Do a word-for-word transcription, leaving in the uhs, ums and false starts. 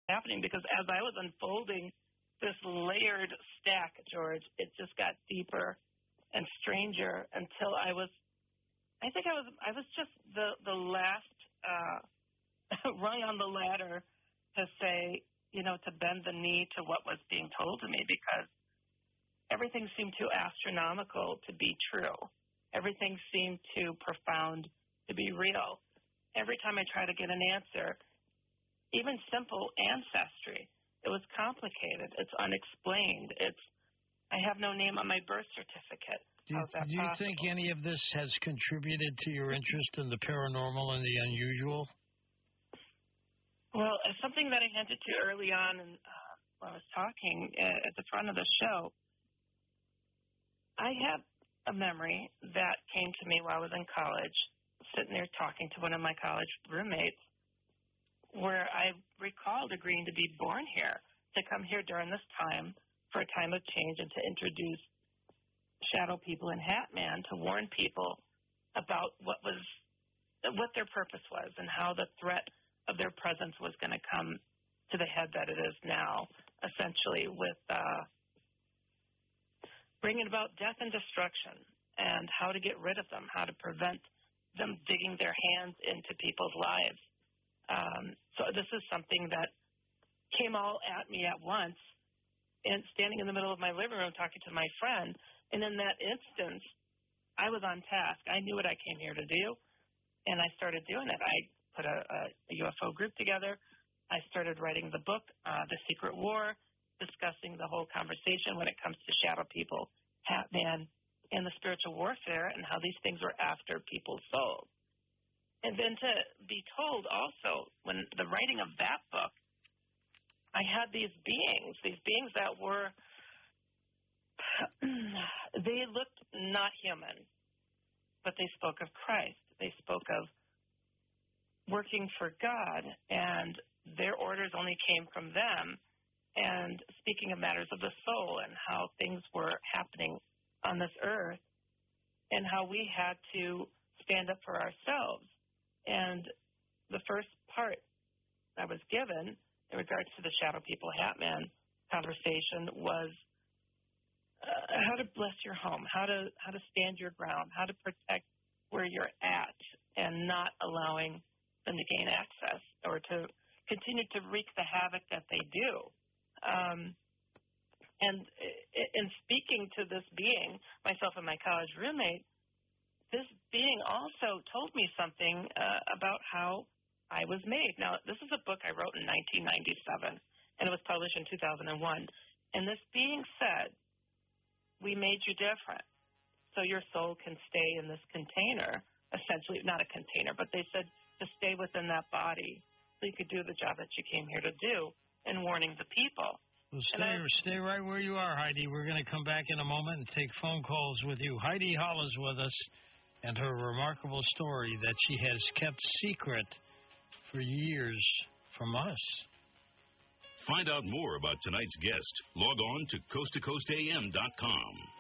happening, because as I was unfolding this layered stack, George, it just got deeper and stranger until I was, I think I was, I was just the, the last uh, rung on the ladder to say, you know, to bend the knee to what was being told to me, because everything seemed too astronomical to be true. Everything seemed too profound to be real. Every time I tried to get an answer, even simple ancestry, it was complicated. It's unexplained. It's, I have no name on my birth certificate. Do you, How's that do you possible? think any of this has contributed to your interest in the paranormal and the unusual? Well, it's something that I hinted to early on and uh, when I was talking uh, at the front of the show. I have a memory that came to me while I was in college, sitting there talking to one of my college roommates, where I recalled agreeing to be born here, to come here during this time for a time of change and to introduce shadow people and Hat Man, to warn people about what was, what their purpose was and how the threat of their presence was going to come to the head that it is now, essentially with uh, bringing about death and destruction, and how to get rid of them, how to prevent them digging their hands into people's lives. Um, so this is something that came all at me at once, and standing in the middle of my living room talking to my friend, and in that instance, I was on task. I knew what I came here to do, and I started doing it. I put a, a, a U F O group together. I started writing the book, uh, The Secret War, discussing the whole conversation when it comes to shadow people, Hat Man, and the spiritual warfare, and how these things were after people's souls. And then to be told also, when the writing of that book, I had these beings, these beings that were, they looked not human, but they spoke of Christ. They spoke of working for God, and their orders only came from them, and speaking of matters of the soul and how things were happening on this earth, and how we had to stand up for ourselves. And the first part I was given in regards to the Shadow People Hat Man conversation was uh, how to bless your home, how to how to stand your ground, how to protect where you're at, and not allowing them to gain access or to continue to wreak the havoc that they do. Um, and in speaking to this being, myself and my college roommate, this being also told me something uh, about how I was made. Now, this is a book I wrote in nineteen ninety-seven, and it was published in two thousand one. And this being said, we made you different, so your soul can stay in this container, essentially, not a container, but they said to stay within that body so you could do the job that you came here to do, in warning the people. Well, stay, I, stay right where you are, Heidi. We're going to come back in a moment and take phone calls with you. Heidi Hall is with us, and her remarkable story that she has kept secret for years from us. Find out more about tonight's guest. Log on to coast to coast A M dot com.